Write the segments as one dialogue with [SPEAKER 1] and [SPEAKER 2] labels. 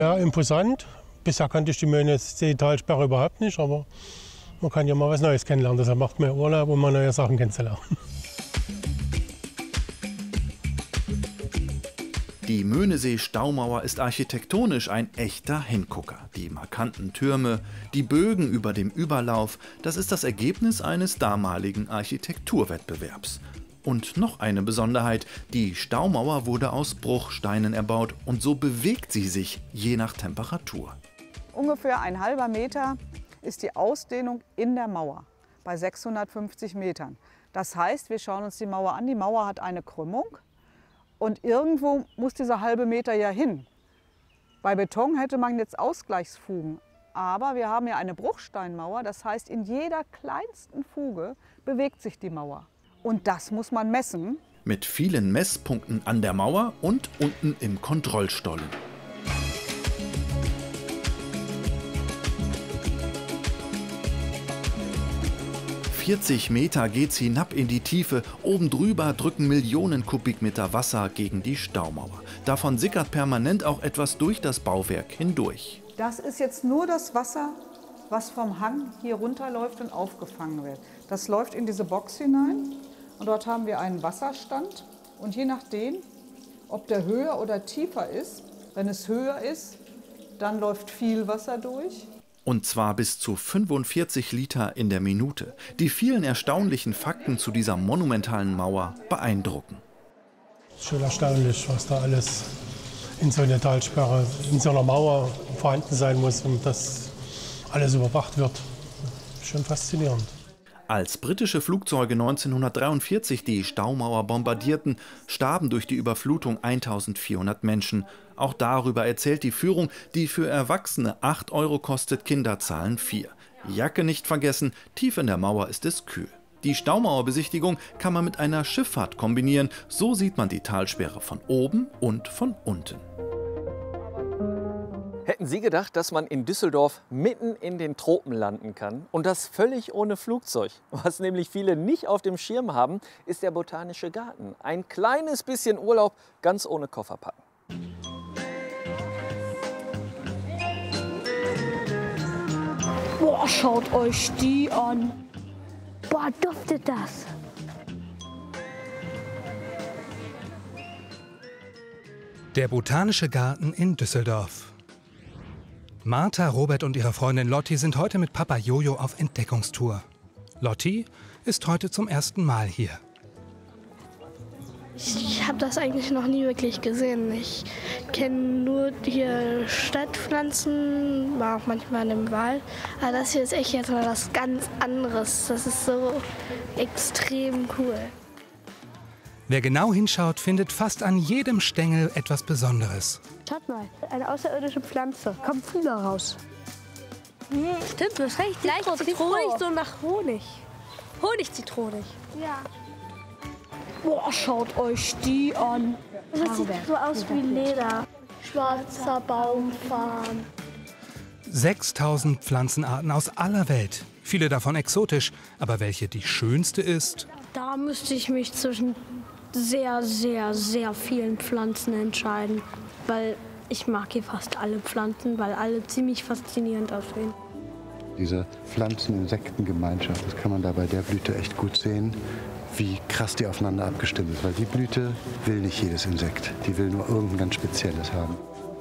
[SPEAKER 1] Ja, imposant. Bisher kannte ich die Möhnesee-Talsperre überhaupt nicht, aber man kann ja mal was Neues kennenlernen. Deshalb macht man Urlaub, um mal neue Sachen kennenzulernen.
[SPEAKER 2] Die Möhnesee-Staumauer ist architektonisch ein echter Hingucker. Die markanten Türme, die Bögen über dem Überlauf, das ist das Ergebnis eines damaligen Architekturwettbewerbs. Und noch eine Besonderheit, die Staumauer wurde aus Bruchsteinen erbaut und so bewegt sie sich, je nach Temperatur.
[SPEAKER 3] Ungefähr ein halber Meter ist die Ausdehnung in der Mauer bei 650 Metern. Das heißt, wir schauen uns die Mauer an, die Mauer hat eine Krümmung. Und irgendwo muss dieser halbe Meter ja hin. Bei Beton hätte man jetzt Ausgleichsfugen. Aber wir haben ja eine Bruchsteinmauer, das heißt, in jeder kleinsten Fuge bewegt sich die Mauer. Und das muss man messen.
[SPEAKER 2] Mit vielen Messpunkten an der Mauer und unten im Kontrollstollen. 40 Meter geht's hinab in die Tiefe. Oben drüber drücken Millionen Kubikmeter Wasser gegen die Staumauer. Davon sickert permanent auch etwas durch das Bauwerk hindurch.
[SPEAKER 3] Das ist jetzt nur das Wasser, was vom Hang hier runterläuft und aufgefangen wird. Das läuft in diese Box hinein und dort haben wir einen Wasserstand. Und je nachdem, ob der höher oder tiefer ist, wenn es höher ist, dann läuft viel Wasser durch.
[SPEAKER 2] Und zwar bis zu 45 Liter in der Minute. Die vielen erstaunlichen Fakten zu dieser monumentalen Mauer beeindrucken.
[SPEAKER 1] Es ist schon erstaunlich, was da alles in so einer Talsperre, in so einer Mauer vorhanden sein muss und dass alles überwacht wird. Schon faszinierend.
[SPEAKER 2] Als britische Flugzeuge 1943 die Staumauer bombardierten, starben durch die Überflutung 1400 Menschen. Auch darüber erzählt die Führung, die für Erwachsene 8 € kostet, Kinder zahlen 4. Jacke nicht vergessen, tief in der Mauer ist es kühl. Die Staumauerbesichtigung kann man mit einer Schifffahrt kombinieren. So sieht man die Talsperre von oben und von unten.
[SPEAKER 4] Hätten Sie gedacht, dass man in Düsseldorf mitten in den Tropen landen kann? Und das völlig ohne Flugzeug. Was nämlich viele nicht auf dem Schirm haben, ist der Botanische Garten. Ein kleines bisschen Urlaub, ganz ohne Koffer packen.
[SPEAKER 5] Boah, schaut euch die an. Boah, duftet das.
[SPEAKER 6] Der Botanische Garten in Düsseldorf. Martha, Robert und ihre Freundin Lotti sind heute mit Papa Jojo auf Entdeckungstour. Lotti ist heute zum ersten Mal hier.
[SPEAKER 5] Ich habe das eigentlich noch nie wirklich gesehen. Ich kenne nur hier Stadtpflanzen, war auch manchmal im Wald. Aber das hier ist echt jetzt mal was ganz anderes. Das ist so extrem cool.
[SPEAKER 6] Wer genau hinschaut, findet fast an jedem Stängel etwas Besonderes.
[SPEAKER 5] Schaut mal, eine außerirdische Pflanze. Kommt Fühler raus. Stimmt, du hast recht. Leicht zitronig, so nach Honig. Honigzitronig. Ja. Boah, schaut euch die an. Das sieht so aus wie Leder. Schwarzer Baumfarn.
[SPEAKER 6] 6000 Pflanzenarten aus aller Welt. Viele davon exotisch. Aber welche die schönste ist?
[SPEAKER 5] Da müsste ich mich zwischen sehr, sehr, sehr vielen Pflanzen entscheiden. Weil ich mag hier fast alle Pflanzen, weil alle ziemlich faszinierend aussehen.
[SPEAKER 7] Diese Pflanzen-Insekten-Gemeinschaft, das kann man da bei der Blüte echt gut sehen, wie krass die aufeinander abgestimmt ist. Weil die Blüte will nicht jedes Insekt, die will nur irgendein ganz Spezielles haben.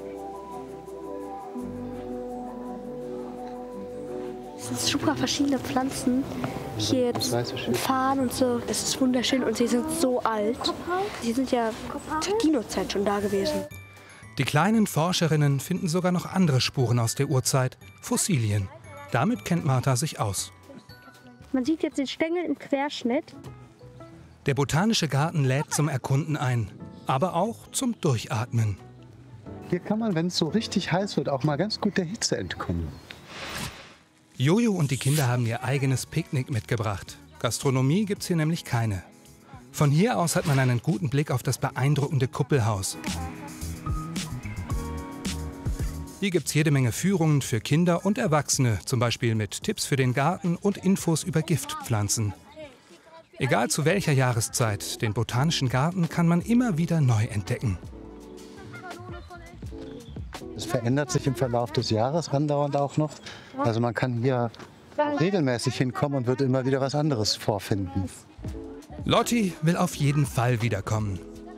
[SPEAKER 5] Es sind super verschiedene Pflanzen. Hier jetzt Farn und so. Es ist wunderschön und sie sind so alt. Sie sind ja zur Dino-Zeit schon da gewesen.
[SPEAKER 6] Die kleinen Forscherinnen finden sogar noch andere Spuren aus der Urzeit, Fossilien. Damit kennt Martha sich aus.
[SPEAKER 5] Man sieht jetzt den Stängel im Querschnitt.
[SPEAKER 6] Der Botanische Garten lädt zum Erkunden ein, aber auch zum Durchatmen.
[SPEAKER 7] Hier kann man, wenn es so richtig heiß wird, auch mal ganz gut der Hitze entkommen.
[SPEAKER 6] Jojo und die Kinder haben ihr eigenes Picknick mitgebracht. Gastronomie gibt's hier nämlich keine. Von hier aus hat man einen guten Blick auf das beeindruckende Kuppelhaus. Hier gibt's jede Menge Führungen für Kinder und Erwachsene, zum Beispiel mit Tipps für den Garten und Infos über Giftpflanzen. Egal zu welcher Jahreszeit, den Botanischen Garten kann man immer wieder neu entdecken.
[SPEAKER 7] Es verändert sich im Verlauf des Jahres andauernd auch noch. Also man kann hier regelmäßig hinkommen und wird immer wieder was anderes vorfinden.
[SPEAKER 6] Lotti will auf jeden Fall wiederkommen.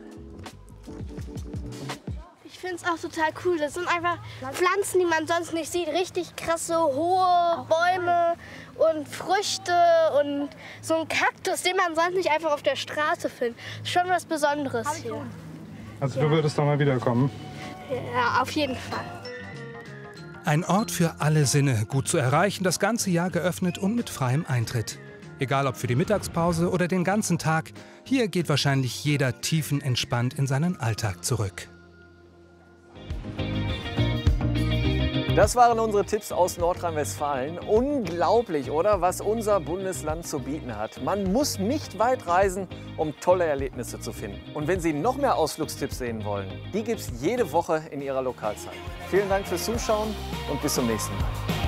[SPEAKER 5] Ich finde es auch total cool. Das sind einfach Pflanzen, die man sonst nicht sieht. Richtig krasse, hohe Bäume und Früchte und so ein Kaktus, den man sonst nicht einfach auf der Straße findet. Schon was Besonderes hier.
[SPEAKER 8] Also du würdest doch mal wiederkommen?
[SPEAKER 5] Ja, auf jeden Fall.
[SPEAKER 6] Ein Ort für alle Sinne, gut zu erreichen, das ganze Jahr geöffnet und mit freiem Eintritt. Egal ob für die Mittagspause oder den ganzen Tag, hier geht wahrscheinlich jeder tiefenentspannt in seinen Alltag zurück.
[SPEAKER 4] Das waren unsere Tipps aus Nordrhein-Westfalen. Unglaublich, oder? Was unser Bundesland zu bieten hat. Man muss nicht weit reisen, um tolle Erlebnisse zu finden. Und wenn Sie noch mehr Ausflugstipps sehen wollen, die gibt es jede Woche in Ihrer Lokalzeit. Vielen Dank fürs Zuschauen und bis zum nächsten Mal.